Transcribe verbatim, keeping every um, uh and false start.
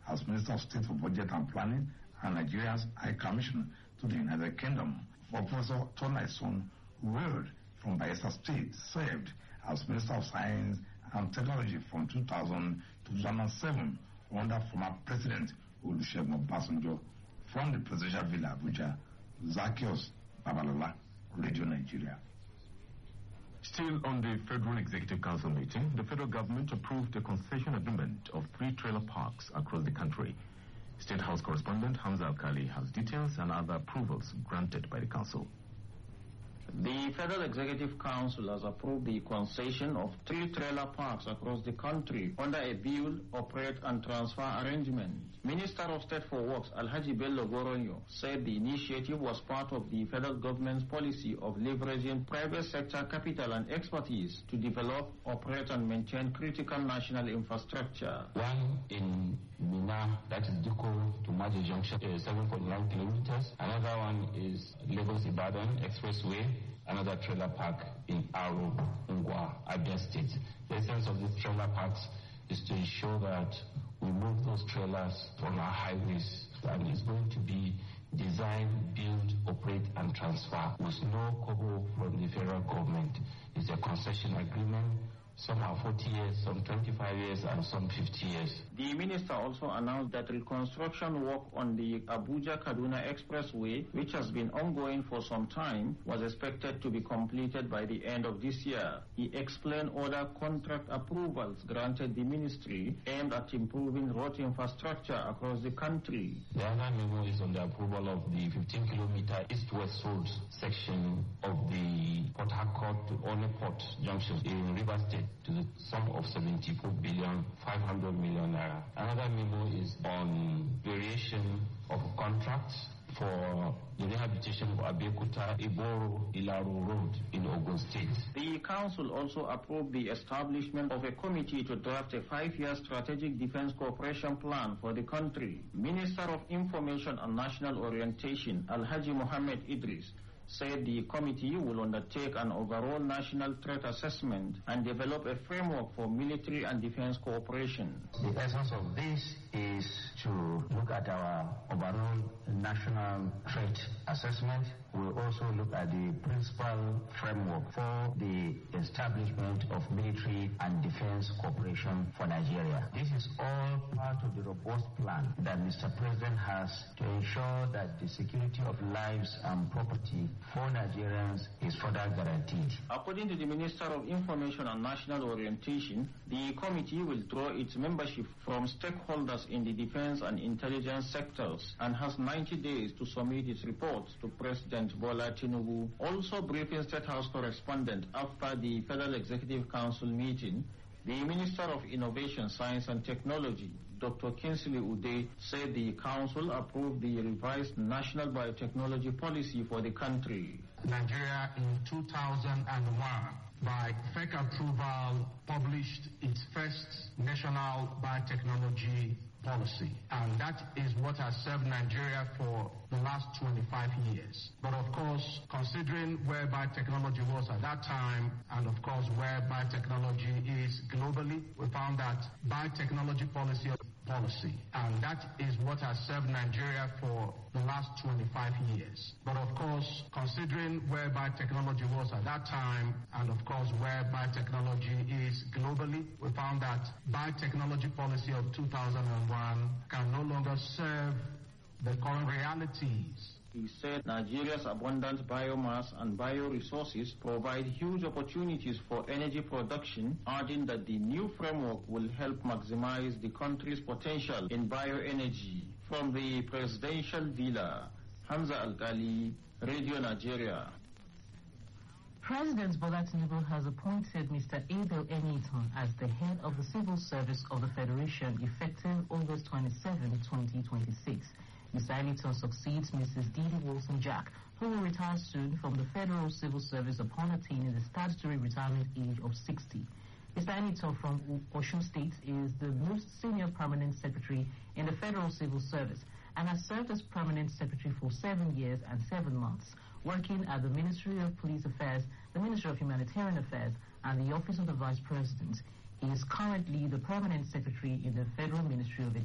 as Minister of State for Budget and Planning and Nigeria's High Commissioner to the United Kingdom. Professor Tonaisun Ward from Bayelsa State served as Minister of Science and Technology from two thousand to two thousand seven under former President Olusegun Obasanjo. From the Presidential Villa Abuja, Zacchaeus Babalola, Radio Nigeria. Still on the Federal Executive Council meeting, the federal government approved a concession agreement of three trailer parks across the country. State House correspondent Hamza Alkali has details and other approvals granted by the council. The Federal Executive Council has approved the concession of three trailer parks across the country under a build, operate and transfer arrangement. Minister of State for Works Alhaji Bello Goronyo said the initiative was part of the federal government's policy of leveraging private sector capital and expertise to develop, operate and maintain critical national infrastructure. One in Mina, that is Duko to Maji Junction, uh, seven point nine kilometers. Another one is Lagos-Ibadan Expressway. Another trailer park in Aro, Ngwa, Abia State. The essence of these trailer parks is to ensure that we move those trailers on our highways, and it's going to be design, build, operate and transfer with no kobo from the federal government. It's a concession agreement. Some are forty years, some twenty-five years, and some fifty years. The minister also announced that reconstruction work on the Abuja-Kaduna Expressway, which has been ongoing for some time, was expected to be completed by the end of this year. He explained other contract approvals granted the ministry aimed at improving road infrastructure across the country. The other memo is on the approval of the fifteen kilometer east-west road section of the Port Harcourt to Oneport junction in River State, to the sum of seventy-four billion five hundred million naira. Another memo is on variation of contracts for the rehabilitation of Abeokuta, Iboro, Ilaro Road in Ogun State. The council also approved the establishment of a committee to draft a five-year strategic defense cooperation plan for the country. Minister of Information and National Orientation, Alhaji Mohammed Idris, said the committee will undertake an overall national threat assessment and develop a framework for military and defense cooperation. The essence of this is to look at our overall national threat assessment. We'll also look at the principal framework for the establishment of military and defense cooperation for Nigeria. This is all part of the robust plan that Mister President has to ensure that the security of lives and property for Nigerians is further guaranteed. According to the Minister of Information and National Orientation, the committee will draw its membership from stakeholders in the defense and intelligence sectors and has ninety days to submit its reports to President Bola Tinubu. Also briefing State House correspondent after the Federal Executive Council meeting, the Minister of Innovation, Science and Technology, Doctor Kinsley Ude, said the Council approved the revised National Biotechnology Policy for the country. Nigeria in two thousand one, by F E C approval, published its first National Biotechnology Policy, and that is what has served Nigeria for the last twenty-five years. But of course, considering where biotechnology was at that time, and of course where biotechnology is globally, we found that biotechnology policy policy, and that is what has served Nigeria for the last twenty-five years. But of course, considering where biotechnology was at that time, and of course where biotechnology is globally, we found that biotechnology policy of two thousand one can no longer serve the current realities. He said Nigeria's abundant biomass and bioresources provide huge opportunities for energy production, adding that the new framework will help maximize the country's potential in bioenergy. From the Presidential Villa, Hamza Alkali, Radio Nigeria. President Bola Tinubu has appointed Mister Abel Eniton as the head of the Civil Service of the Federation effective August twenty-seventh, twenty twenty-six. Mister Eniton succeeds Missus Didi Wilson-Jack, who will retire soon from the Federal Civil Service upon attaining the statutory retirement age of sixty. Mister Eniton from Osun State is the most senior permanent secretary in the Federal Civil Service and has served as permanent secretary for seven years and seven months, working at the Ministry of Police Affairs, the Ministry of Humanitarian Affairs, and the Office of the Vice President. He is currently the permanent secretary in the Federal Ministry of Education.